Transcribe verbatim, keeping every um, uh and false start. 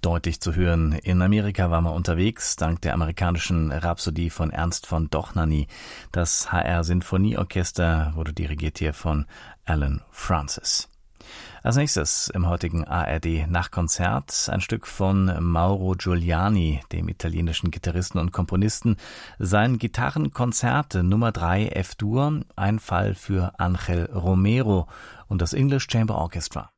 deutlich zu hören. In Amerika war man unterwegs, dank der amerikanischen Rhapsodie von Ernst von Dohnanyi. Das H R Sinfonieorchester wurde dirigiert hier von Alan Francis. Als nächstes im heutigen A R D Nachtkonzert ein Stück von Mauro Giuliani, dem italienischen Gitarristen und Komponisten. Sein Gitarrenkonzerte Nummer drei F-Dur, ein Fall für Ángel Romero und das English Chamber Orchestra.